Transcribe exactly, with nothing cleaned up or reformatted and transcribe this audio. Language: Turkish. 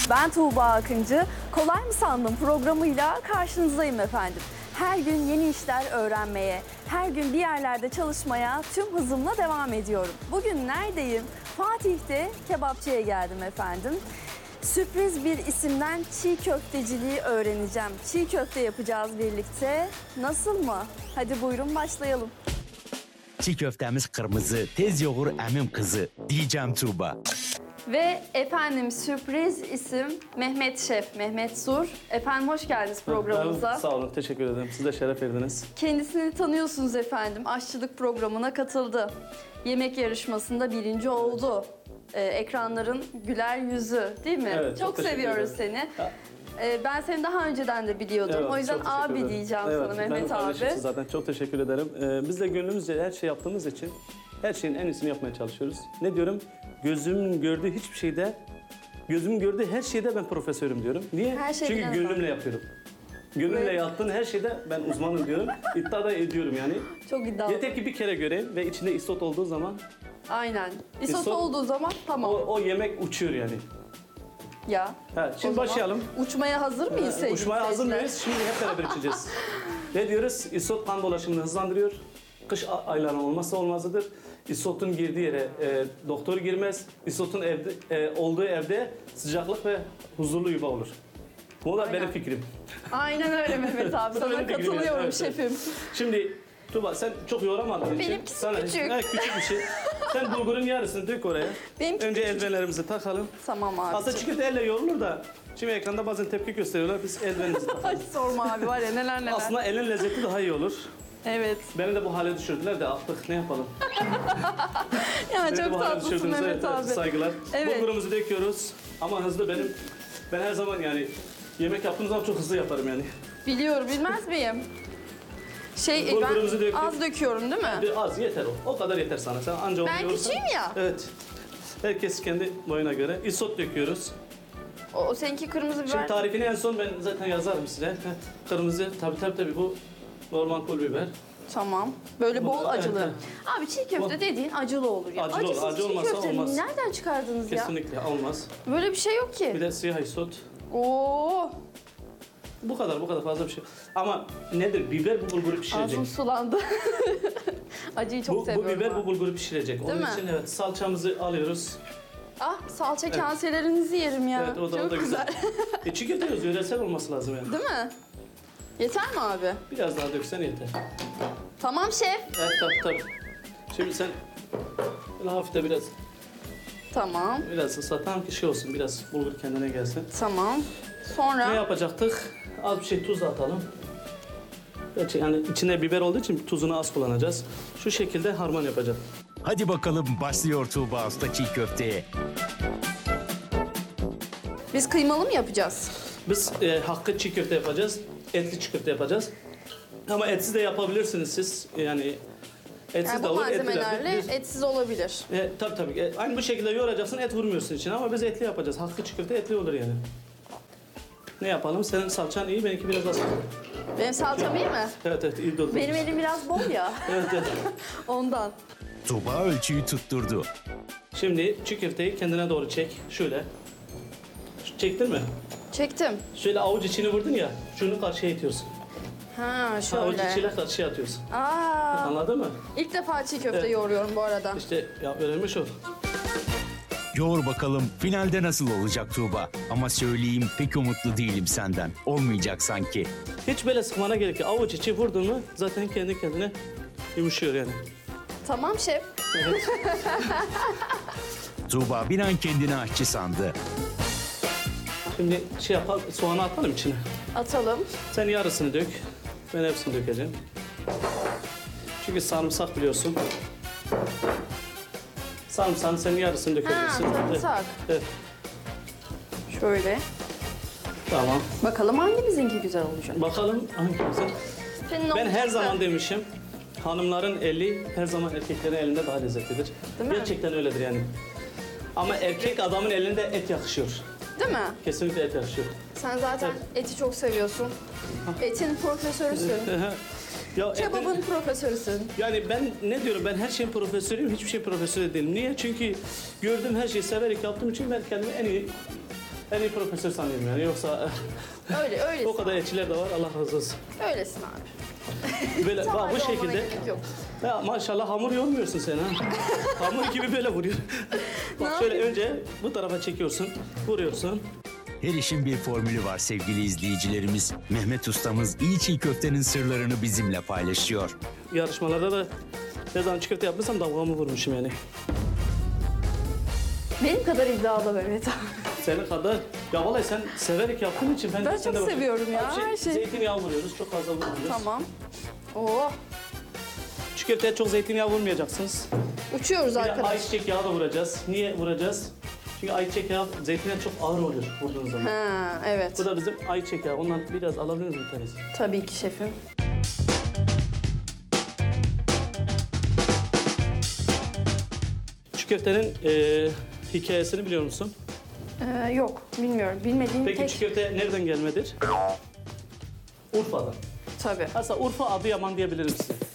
Ben Tuğba Akıncı. Kolay mı sandın programıyla karşınızdayım efendim. Her gün yeni işler öğrenmeye, her gün bir yerlerde çalışmaya tüm hızımla devam ediyorum. Bugün neredeyim? Fatih'te kebapçıya geldim efendim. Sürpriz bir isimden çiğ köfteciliği öğreneceğim. Çiğ köfte yapacağız birlikte. Nasıl mı? Hadi buyurun başlayalım. Çiğ köftemiz kırmızı, tez yoğur emim kızı diyeceğim Tuğba. Ve efendim sürpriz isim Mehmet Şef, Mehmet Sur. Efendim hoş geldiniz programımıza. Sağ olun, teşekkür ederim. Siz de şeref verdiniz. Kendisini tanıyorsunuz efendim. Aşçılık programına katıldı. Yemek yarışmasında birinci oldu. Ee, ekranların güler yüzü değil mi? Evet, çok, çok seviyoruz seni. Ee, ben seni daha önceden de biliyordum. Evet, o yüzden çok teşekkür abi ederim. diyeceğim Evet, sana Mehmet benim abi. kardeşimsin zaten. Çok teşekkür ederim. Ee, biz de gönlümüzce her şey yaptığımız için her şeyin en iyisini yapmaya çalışıyoruz. Ne diyorum? Gözümün gördüğü hiçbir şeyde, gözümün gördüğü her şeyde ben profesörüm diyorum. Niye? Her şey Çünkü bilen gönlümle adam. yapıyorum. Gönlümle Evet. yaptığın her şeyde ben uzmanım diyorum. İddia da ediyorum yani. Çok iddialı. Yeter ki bir kere göreyim ve içinde isot olduğu zaman Aynen. İsot İsot- olduğu zaman tamam. o, o yemek uçuyor yani. Ya. Ha, O şimdi zaman başlayalım. Uçmaya hazır mıyız sevgili Uçmaya hazır seyirciler? mıyız? Şimdi hep beraber içeceğiz. Ne diyoruz? İsot kan dolaşımını hızlandırıyor. Kış a- aylarının olmazsa olmazıdır. İsotun girdiği yere e, doktor girmez. İsotun evde, e, olduğu evde sıcaklık ve huzurlu yuva olur. Bu da Aynen. benim fikrim. Aynen öyle Mehmet abi. Bu da Sana benim fikrim yani. katılıyorum Evet, şefim. evet. Şimdi Tuğba sen çok yoramadığın için... Benimkisi sana, küçük. He, küçük bir şey. Sen bulgurun yarısını dök oraya. Benimki Önce küçük. eldivenlerimizi takalım. Tamam abi. Aslında çiğ elle yorulur da... Şimdi ekranda bazen tepki gösteriyorlar. Biz eldivenimizi takalım. Ay sorma abi var ya neler neler. Aslında elin lezzeti daha iyi olur. Evet. Beni de bu hale düşürdüler de artık ne yapalım? Ya Beni de çok bu hale tatlısın düşürdüğünüze Mehmet abi. saygılar. Evet. Bulgurumuzu döküyoruz ama hızlı benim. Ben her zaman yani yemek yaptığım zaman çok hızlı yaparım yani. Biliyorum bilmez miyim? Şey e, Bulgurumuzu ben döktük. az döküyorum değil mi? Bir az yeter o. O kadar yeter sana. Sen anca onu Ben yoğurursan- küçüğüm ya. Evet. Herkes kendi boyuna göre. Isot döküyoruz. O, o seninki kırmızı biber. Şimdi tarifini en son ben zaten yazarım size. Heh, Kırmızı tabii tabii tabii bu normal pul biber. Tamam. Böyle bol Bu- acılı. evet, Abi çiğ köfte Bu- dediğin acılı olur ya. Acılı olur. Acısız Acı çiğ olmazsa köfte olmaz. nereden çıkardınız ya? Kesinlikle olmaz. Böyle bir şey yok ki. Bir de siyah isot. Oo, Bu kadar bu kadar fazla bir şey. Ama nedir? Biber bu bulguru pişirecek. ağzım sulandı. Acıyı çok Bu, bu seviyorum. biber ben. bu bulguru pişirecek. Onun mi? için evet salçamızı alıyoruz. Ah salça kaselerinizi yerim ya. Evet o da, çok o da güzel. güzel. e, çiğ köfte yiyoruz, yöresel olması lazım yani. Değil mi? Yeter mi abi? Biraz daha döksen yeter. Tamam şef. Evet tabii tabii. Şimdi sen böyle hafif de biraz Tamam. biraz ıslatan ki şey olsun, biraz bulgur kendine gelsin. Tamam. Sonra Ne yapacaktık? Az bir şey tuz da atalım. Gerçi yani içinde biber olduğu için tuzunu az kullanacağız. Şu şekilde harman yapacağız. Hadi bakalım başlıyor Tuğba Usta çiğ köfteye. biz kıymalı mı yapacağız? Biz e, hakkı çiğ köfte yapacağız. Etli çiğ köfte yapacağız. Ama etsiz de yapabilirsiniz siz. Yani etsiz Yani de bu olur, etli de. malzemelerle Biz- etsiz olabilir. E, tabii tabii. E, aynı bu şekilde yoğuracaksın, et vurmuyorsun içine ama biz etli yapacağız. Hakkı çiğ köfte etli olur yani. Ne yapalım? Senin salçan iyi, benimki biraz az. Benim salçam iyi mi? Evet evet, iyi doldu. Benim elim biraz bol ya. Evet evet. Ondan. Tuğba ölçüyü tutturdu. Şimdi çiğ köfteyi kendine doğru çek. Şöyle. Çektin mi? Çektim. Şöyle avuç içini vurdun ya, şunu karşıya itiyorsun. Ha Avuç şöyle. içiyle karşıya atıyorsun. Aa, Anladın mı? ilk defa çiğ köfte Evet. yoğuruyorum bu arada. İşte ya öğrenmiş ol. Yoğur bakalım finalde nasıl olacak Tuğba. Ama söyleyeyim pek umutlu değilim senden. Olmayacak sanki. Hiç böyle sıkmana gerek yok. Avuç içi vurdun mu zaten kendi kendine yumuşuyor yani. Tamam şef. Evet. Tuğba bir an kendini aşçı sandı. Şimdi şey yapalım, soğanı atalım içine. Atalım. Sen yarısını dök. Ben hepsini dökeceğim. Çünkü sarımsak biliyorsun. Sarımsağın sen yarısını Ha dökebilirsin. sarımsak. Evet. Şöyle. Tamam. Bakalım hangimizinki güzel olacak. Bakalım hangimizin. Senin Ben her olacaksa- zaman demişim. Hanımların eli her zaman erkeklerin elinde daha lezzetlidir. Değil mi? Gerçekten öyledir yani. Ama erkek adamın elinde et yakışıyor. Değil mi? Kesinlikle et yakışıyor. Sen zaten eti çok seviyorsun. Etin profesörüsün. Ya etin- Kebabın profesörüsün. Yani ben ne diyorum, ben her şeyin profesörüyüm, hiçbir şey profesör değilim. Niye? Çünkü gördüğüm her şeyi severek yaptığım için ben kendimi en iyi en iyi profesör sanıyorum yani. Yoksa Öyle, öylesin. o kadar etçiler de var. Allah razı olsun. Öylesin abi. Böyle bak bu Olmana şekilde. gerek yok. Ya maşallah hamur yormuyorsun sen ha. Hamur gibi böyle vuruyor. Bak Ne şöyle yapayım? önce bu tarafa çekiyorsun, vuruyorsun. Her işin bir formülü var sevgili izleyicilerimiz. Mehmet ustamız iyi çiğ köftenin sırlarını bizimle paylaşıyor. Yarışmalarda da ne zaman çiğ köfte yapmışsam dalgamı vurmuşum yani. Benim kadar iddialı Mehmet abi. Senin kadar, ya vallahi sen severek yaptığın için ben, Ben de sen çok de bak- seviyorum ya, Abi her şey. Zeytinyağı vuruyoruz, çok fazla vurmuyoruz. Tamam. Oo, Çiğ köfteye çok zeytinyağı vurmayacaksınız. uçuyoruz Bir de arkadaş. ayçiçek yağı da vuracağız. Niye vuracağız? Çünkü ayçiçek yağı, zeytinyağı çok ağır oluyor vurduğunuz zaman. Ha, evet. Bu da bizim ayçiçek yağı. Ondan biraz alabilir miyiz bir tanesi? Tabii ki şefim. Çiğ köftenin eee hikayesini biliyor musun? Ee, yok, bilmiyorum. Bilmediğim Peki tek... çiğ köfte nereden gelmedir? Urfa'dan. Tabii. Aslında Urfa, Adıyaman diyebilirim size.